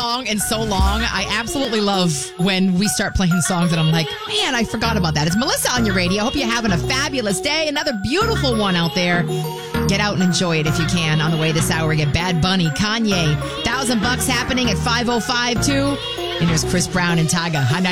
song in so long. I absolutely love when we start playing songs and I'm like, man, I forgot about that. It's Melissa on your radio. Hope you're having a fabulous day. Another beautiful one out there. Get out and enjoy it if you can. On the way this hour, we get Bad Bunny, Kanye, $1,000 happening at 5:05 too. And there's Chris Brown and Tyga.